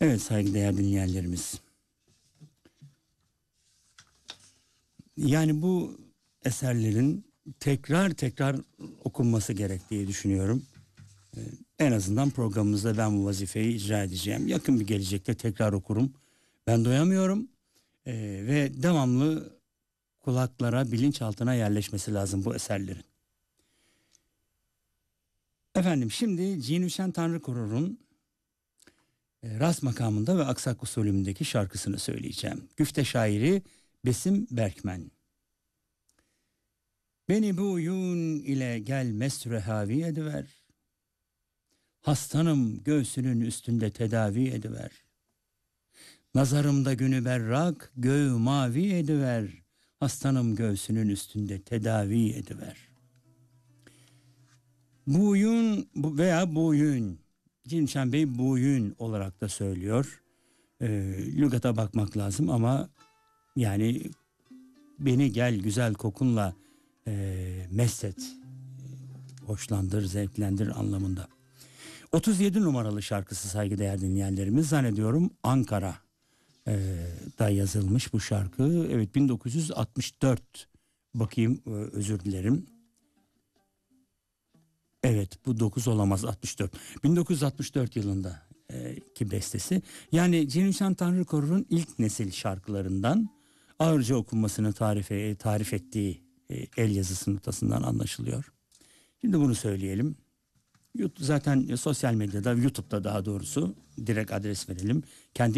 Evet saygıdeğer dinleyenlerimiz. Yani bu eserlerin tekrar okunması gerektiği düşünüyorum. En azından programımızda ben bu vazifeyi icra edeceğim. Yakın bir gelecekte tekrar okurum. Ben doyamıyorum ve devamlı kulaklara, bilinçaltına yerleşmesi lazım bu eserlerin. Efendim şimdi Cinüşen Tanrıkorur'un Ras makamında ve Aksak usulümündeki şarkısını söyleyeceğim. Güfte şairi Besim Berkmen. Beni bu oyun ile gel mesrehavi ediver. Hastanım göğsünün üstünde tedavi ediver. Nazarımda günü berrak göğü mavi ediver. Hastanım göğsünün üstünde tedavi ediver. Buyun veya buyun. Cinşen Bey buyun olarak da söylüyor. Lügata bakmak lazım ama yani beni gel güzel kokunla meslet, hoşlandır, zevklendir anlamında. 37 numaralı şarkısı saygıdeğer dinleyenlerimiz, zannediyorum Ankara da yazılmış bu şarkı. Evet 1964, bakayım özür dilerim. Evet bu 9 olamaz, 64. 1964 yılında ki bestesi. Yani Cinüşen Tanrıkorur'un ilk nesil şarkılarından, ağırca okunmasını tarif ettiği el yazısı notasından anlaşılıyor. Şimdi bunu söyleyelim. Zaten sosyal medyada, YouTube'da daha doğrusu direkt adres verelim. Kendi